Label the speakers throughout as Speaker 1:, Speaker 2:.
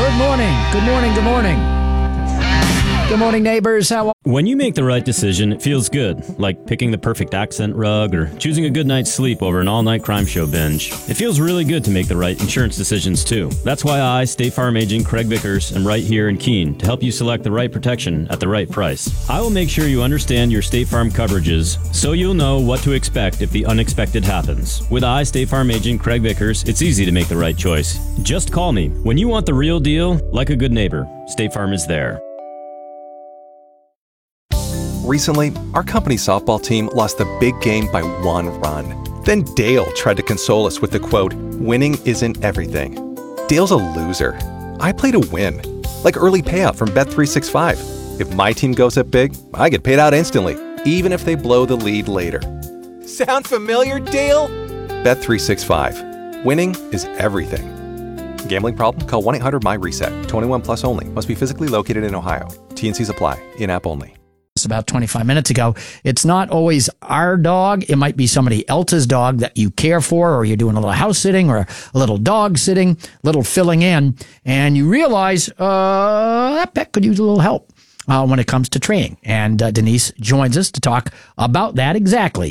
Speaker 1: Good morning. Good morning. Good morning. Good morning, neighbors.
Speaker 2: When you make the right decision, it feels good, like picking the perfect accent rug or choosing a good night's sleep over an all-night crime show binge. It feels really good to make the right insurance decisions, too. That's why I, State Farm Agent Craig Vickers, am right here in Keene to help you select the right protection at the right price. I will make sure you understand your State Farm coverages so you'll know what to expect if the unexpected happens. With I, State Farm Agent Craig Vickers, it's easy to make the right choice. Just call me. When you want the real deal, like a good neighbor, State Farm is there.
Speaker 3: Recently, our company softball team lost the big game by 1 run. Then Dale tried to console us with the quote, "Winning isn't everything." Dale's a loser. I play to win. Like early payout from Bet365. If my team goes up big, I get paid out instantly, even if they blow the lead later. Sound familiar, Dale? Bet365. Winning is everything. Gambling problem? Call 1-800-MY-RESET. 21 plus only. Must be physically located in Ohio. T&Cs apply. In-app only.
Speaker 1: About 25 minutes ago, it's not always our dog. It might be somebody else's dog that you care for, or you're doing a little house sitting or a little dog sitting, little filling in, and you realize that pet could use a little help when it comes to training. And Denise joins us to talk about that exactly.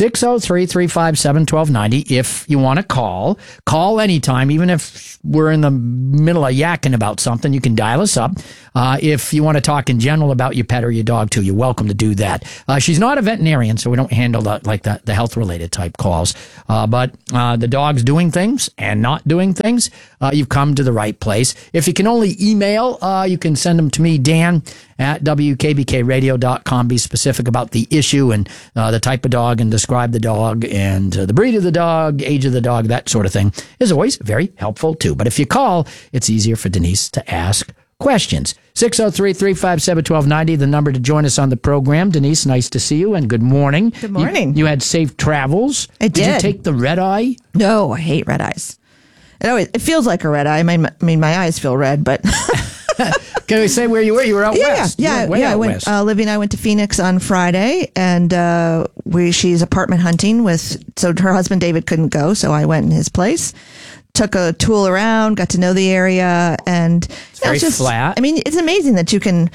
Speaker 1: 603-357-1290. If you want to call anytime, even if we're in the middle of yakking about something, you can dial us up. If you want to talk in general about your pet or your dog too, you're welcome to do that. She's not a veterinarian, so we don't handle the health-related type calls. But the dog's doing things and not doing things, you've come to the right place. If you can only email, you can send them to me, Dan, at WKBKradio.com. Be specific about the issue and the type of dog, and describe the dog and the breed of the dog, age of the dog, that sort of thing is always very helpful too. But if you call, it's easier for Denise to ask questions. 603-357-1290, the number to join us on the program. Denise, nice to see you, and good morning.
Speaker 4: Good morning.
Speaker 1: You had safe travels.
Speaker 4: I did.
Speaker 1: Did you take the red eye?
Speaker 4: No, I hate red eyes. It feels like a red eye. I mean, my eyes feel red, but...
Speaker 1: Can we say where you were? You were out west.
Speaker 4: Yeah. I went. Livy and I went to Phoenix on Friday, and she's apartment hunting so her husband David couldn't go, so I went in his place. Took a tool around, got to know the area, and
Speaker 1: it's very flat.
Speaker 4: I mean, it's amazing that you can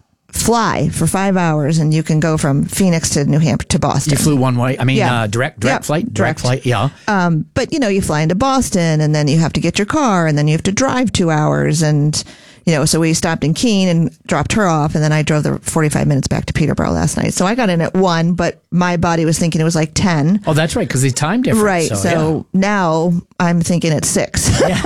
Speaker 4: fly for 5 hours and you can go from Phoenix to New Hampshire to Boston.
Speaker 1: You flew one way. I mean, direct flight. Direct flight. Yeah.
Speaker 4: But you fly into Boston, and then you have to get your car, and then you have to drive 2 hours, and so we stopped in Keene and dropped her off, and then I drove the 45 minutes back to Peterborough last night. So I got in at 1, but my body was thinking it was like 10.
Speaker 1: Oh, that's right, because the time difference.
Speaker 4: Right. So now I'm thinking it's 6.
Speaker 1: Yeah.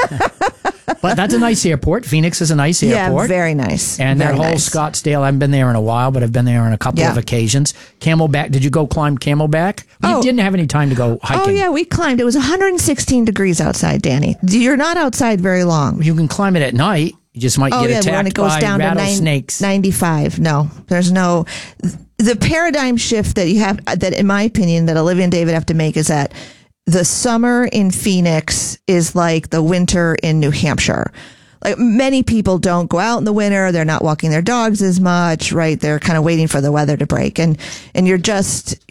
Speaker 1: But that's a nice airport. Phoenix is a nice airport.
Speaker 4: Yeah, very nice.
Speaker 1: And
Speaker 4: very
Speaker 1: that whole
Speaker 4: nice.
Speaker 1: Scottsdale, I haven't been there in a while, but I've been there on a couple of occasions. Camelback, did you go climb Camelback? You didn't have any time to go hiking.
Speaker 4: Oh, yeah, we climbed. It was 116 degrees outside, Danny. You're not outside very long.
Speaker 1: You can climb it at night. You just might get attacked
Speaker 4: when it goes
Speaker 1: by
Speaker 4: down
Speaker 1: rattlesnakes.
Speaker 4: To 95. No, there's no... The paradigm shift that you have, that in my opinion, that Olivia and David have to make is that the summer in Phoenix is like the winter in New Hampshire. Like, many people don't go out in the winter. They're not walking their dogs as much, right? They're kind of waiting for the weather to break. And you're just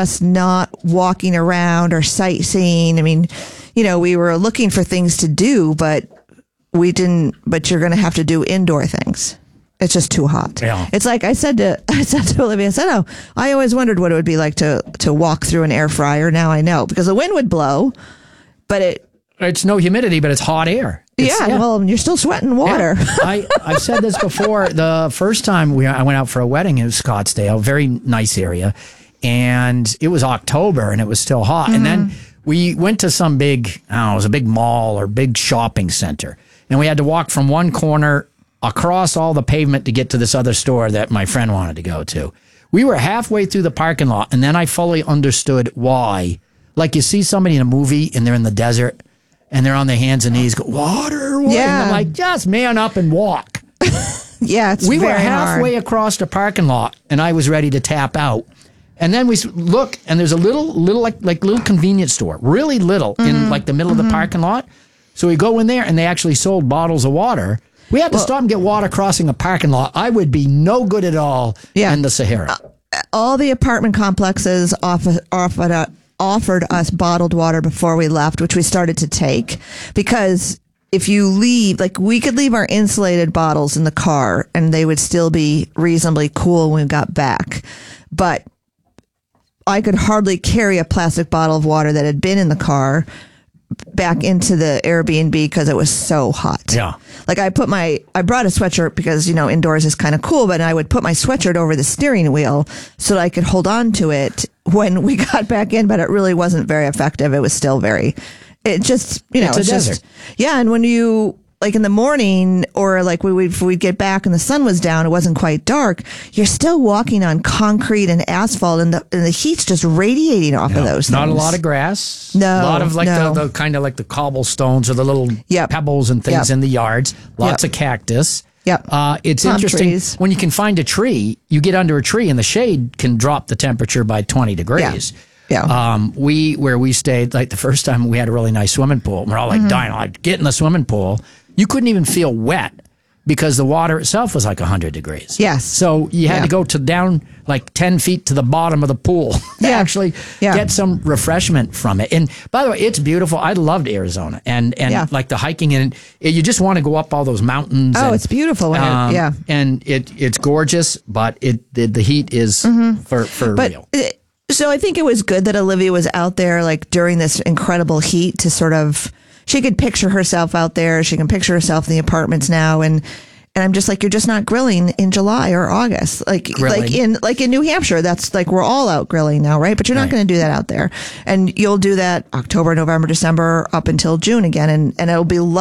Speaker 4: not walking around or sightseeing. I mean, we were looking for things to do, but we didn't, but you're going to have to do indoor things. It's just too hot.
Speaker 1: Yeah.
Speaker 4: It's like I said to Olivia, I always wondered what it would be like to walk through an air fryer. Now I know, because the wind would blow, but
Speaker 1: it's no humidity, but it's hot air.
Speaker 4: Well, you're still sweating water.
Speaker 1: Yeah. I've said this before. The first time I went out for a wedding in Scottsdale, very nice area, and it was October and it was still hot. Mm-hmm. And then we went to some big, it was a big mall or big shopping center, and we had to walk from one corner across all the pavement to get to this other store that my friend wanted to go to. We were halfway through the parking lot, and then I fully understood why. Like, you see somebody in a movie and they're in the desert and they're on their hands and knees, go, water.
Speaker 4: Yeah.
Speaker 1: And I'm like, just man up and walk.
Speaker 4: Yeah,
Speaker 1: we were halfway
Speaker 4: hard.
Speaker 1: across the parking lot, and I was ready to tap out. And then we look, and there's a little like little convenience store, really little, in like the middle of the parking lot. So we go in there, and they actually sold bottles of water. We had to stop and get water crossing a parking lot. I would be no good at all in the Sahara.
Speaker 4: All the apartment complexes offered us bottled water before we left, which we started to take, because if you leave, like we could leave our insulated bottles in the car and they would still be reasonably cool when we got back. But I could hardly carry a plastic bottle of water that had been in the car back into the Airbnb because it was so hot.
Speaker 1: Yeah.
Speaker 4: Like I brought a sweatshirt because, indoors is kind of cool, but I would put my sweatshirt over the steering wheel so that I could hold on to it when we got back in, but it really wasn't very effective. It was still it just,
Speaker 1: it's a desert.
Speaker 4: Yeah. And when you, like in the morning or like we'd get back and the sun was down, it wasn't quite dark, you're still walking on concrete and asphalt and the heat's just radiating off of those things.
Speaker 1: Not a lot of grass.
Speaker 4: No.
Speaker 1: A lot of the kind of like the cobblestones or the little pebbles and things in the yards. Lots of cactus.
Speaker 4: Yep.
Speaker 1: It's
Speaker 4: Palm
Speaker 1: interesting
Speaker 4: trees.
Speaker 1: when you can find a tree, you get under a tree and the shade can drop the temperature by 20 degrees.
Speaker 4: Yeah.
Speaker 1: Where we stayed, like the first time we had a really nice swimming pool. We're all like dying, like get in the swimming pool. You couldn't even feel wet because the water itself was like 100 degrees.
Speaker 4: Yes.
Speaker 1: So you had to go down like 10 feet to the bottom of the pool to actually get some refreshment from it. And by the way, it's beautiful. I loved Arizona and like the hiking and you just want to go up all those mountains.
Speaker 4: Oh,
Speaker 1: and,
Speaker 4: it's beautiful.
Speaker 1: And it's gorgeous, but the heat is for real.
Speaker 4: So I think it was good that Olivia was out there like during this incredible heat to sort of, she could picture herself out there. She can picture herself in the apartments now. And I'm just like, you're just not grilling in July or August. Like in New Hampshire, that's like, we're all out grilling now, right? But you're not going to do that out there. And you'll do that October, November, December up until June again. And it'll be